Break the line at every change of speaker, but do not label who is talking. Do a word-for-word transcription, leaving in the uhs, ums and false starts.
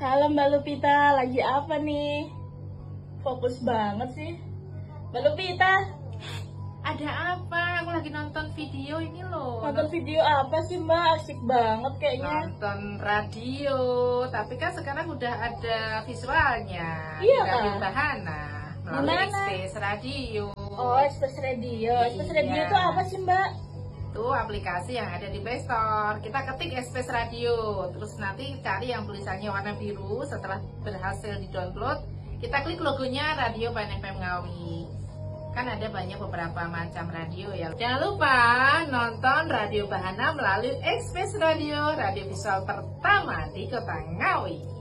Halo Mbak Lupita, lagi apa nih? Fokus banget sih. Mbak Lupita,
Ada apa? Aku lagi nonton video ini loh.
nonton video apa sih Mbak? Asik banget kayaknya.
Nonton radio, tapi kan sekarang udah ada visualnya
Iya,
di Radio
Kak.
Bahana melalui
Dimana?
Express Radio.
Oh, Express Radio. Express
Iya.
Radio itu apa sih Mbak?
Itu aplikasi yang ada di Play Store. Kita ketik Express Radio, terus nanti cari yang tulisannya warna biru. Setelah berhasil di-download, kita klik logonya Radio Bahana F M Ngawi. Kan ada banyak beberapa macam radio ya. Jangan lupa nonton Radio Bahana melalui Express Radio, radio visual pertama di Kota Ngawi.